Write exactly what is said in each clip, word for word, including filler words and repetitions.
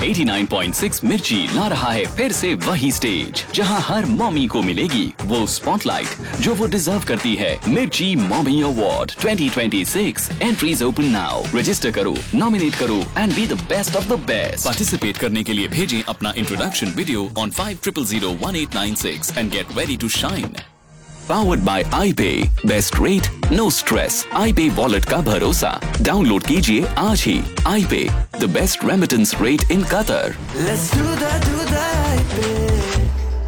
नवासी पॉइंट छह मिर्ची ला रहा है फिर से वही स्टेज जहां हर मॉमी को मिलेगी वो स्पॉटलाइट जो वो डिजर्व करती है। मिर्ची mommy award twenty twenty six entries open now. Register करो, नॉमिनेट करो and be the best of the best. Participate करने के लिए भेजें अपना introduction video on five triple zero one eight nine six and get ready to shine. Powered by iPay, best rate, no stress. iPay wallet का भरोसा। Download कीजिए आज ही। iPay, the best remittance rate in Qatar. Let's do that, do that, iPay.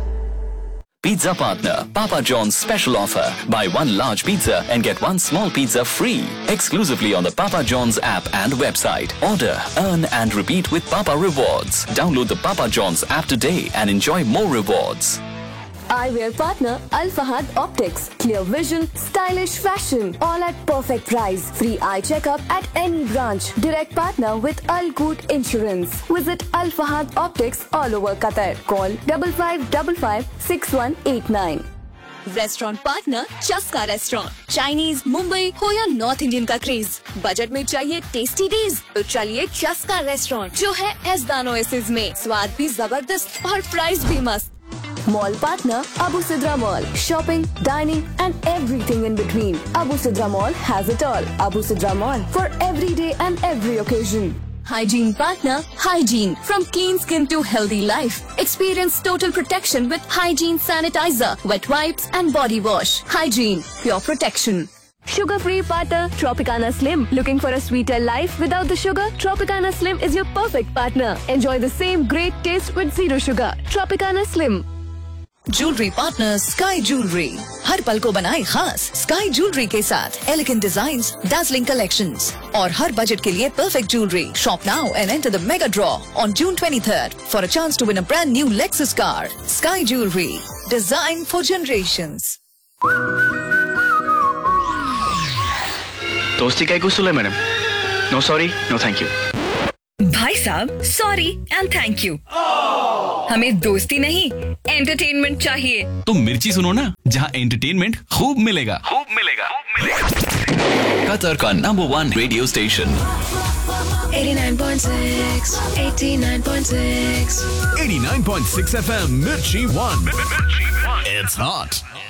Pizza partner, Papa John's special offer. Buy one large pizza and get one small pizza free. Exclusively on the Papa John's app and website. Order, earn and repeat with Papa Rewards. Download the Papa John's app today and enjoy more rewards. Eyewear partner Al Fahad Optics. Clear vision, stylish fashion, all at perfect price. Free eye checkup at any branch. Direct partner with Al Good Insurance. Visit Al Fahad Optics all over Qatar. Call double five double five six one eight nine. Restaurant partner चस्का restaurant. Chinese, Mumbai हो या north Indian का craze, budget में चाहिए tasty डीज तो चलिए चस्का restaurant जो है एसदान ओएसिस में। स्वाद भी जबरदस्त और प्राइस भी मस्त। Mall partner Abu Sidra Mall. Shopping, dining and everything in between. Abu Sidra Mall has it all. Abu Sidra Mall for every day and every occasion. Hygiene partner Hygiene. From clean skin to healthy life. Experience total protection with Hygiene sanitizer, wet wipes and body wash. Hygiene, pure protection. Sugar-free partner Tropicana Slim. Looking for a sweeter life without the sugar? Tropicana Slim is your perfect partner. Enjoy the same great taste with zero sugar. Tropicana Slim. Jewellery partner sky jewellery. हर पल को बनाए खास sky jewellery के साथ elegant designs, dazzling collections और हर budget के लिए perfect jewellery. Shop now and enter the mega draw on June twenty-third for a chance to win a brand new Lexus car. Sky Jewelry, designed for generations. दोस्ती का कुछ Sule madam. No sorry, no thank you. भाई साहब sorry and thank you. हमें दोस्ती नहीं entertainment चाहिए। तो मिर्ची सुनो ना, जहाँ एंटरटेनमेंट खूब मिलेगा। खूब मिलेगा, खूब मिलेगा। कतर का number one radio station eighty-nine point six, eighty-nine point six, eighty-nine point six F M Mirchi One. It's hot.